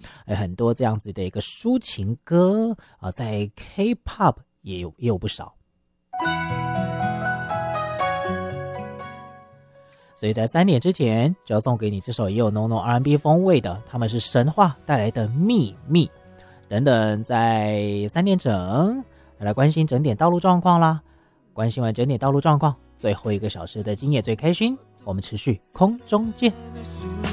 很多这样子的一个抒情歌啊，在 K-pop 也有不少。所以在3点之前就要送给你这首也有浓浓 R&B 风味的，他们是神话带来的秘密。等等，在3点整来关心整点道路状况啦。关心完整点道路状况，最后1个小时的今夜最开心，我们持续空中见。